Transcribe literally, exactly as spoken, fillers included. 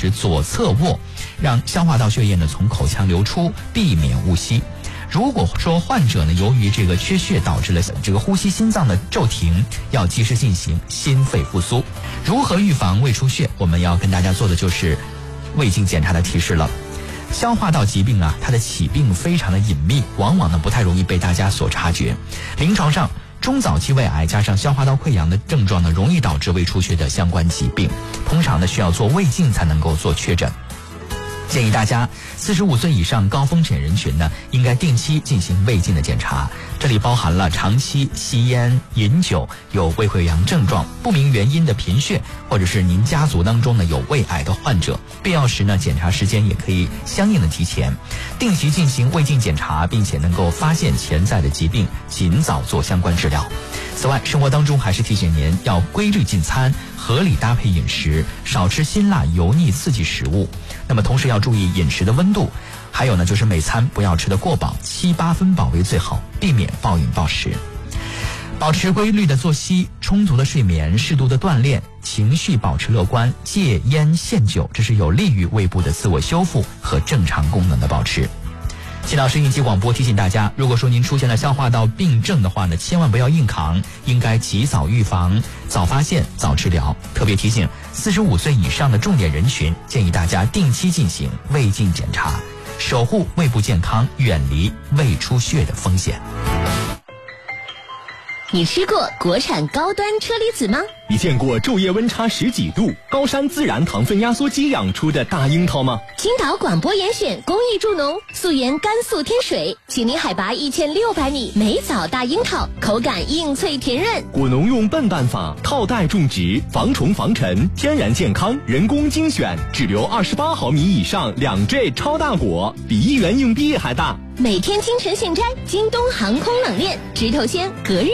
时左侧卧，让消化道血液呢从口腔流出，避免误吸。如果说患者呢由于这个缺血导致了这个呼吸心脏的骤停，要及时进行心肺复苏。如何预防胃出血？我们要跟大家做的就是胃镜检查的提示了。消化道疾病啊，它的起病非常的隐秘，往往呢不太容易被大家所察觉。临床上，中早期胃癌加上消化道溃疡的症状呢，容易导致胃出血的相关疾病，通常呢需要做胃镜才能够做确诊。建议大家四十五岁以上高风险人群呢，应该定期进行胃镜的检查。这里包含了长期吸烟、饮酒、有胃溃疡症状、不明原因的贫血，或者是您家族当中呢有胃癌的患者。必要时呢，检查时间也可以相应的提前，定期进行胃镜检查，并且能够发现潜在的疾病，尽早做相关治疗。此外，生活当中还是提醒您要规律进餐，合理搭配饮食，少吃辛辣油腻刺激食物。那么同时要注意饮食的温度，还有呢就是每餐不要吃得过饱，七八分饱为最好，避免暴饮暴食。保持规律的作息，充足的睡眠，适度的锻炼，情绪保持乐观，戒烟限酒，这是有利于胃部的自我修复和正常功能的保持。青岛市应急广播提醒大家，如果说您出现了消化道病症的话呢，千万不要硬扛，应该及早预防，早发现，早治疗。特别提醒四十五岁以上的重点人群，建议大家定期进行胃镜检查，守护胃部健康，远离胃出血的风险。 你吃过国产高端车厘子吗？ 你见过昼夜温差十几度、高山自然糖分压缩机养出的大樱桃吗？ 青岛广播严选公益助农，素颜甘肃天水，紧邻海拔一千六百米，美枣大樱桃，口感硬脆甜润。 果农用笨办法，套袋种植，防虫防尘，天然健康，人工精选，只留二十八毫米以上两坠超大果，比一元硬币还大。 每天清晨现摘，京东航空冷链，直头鲜隔日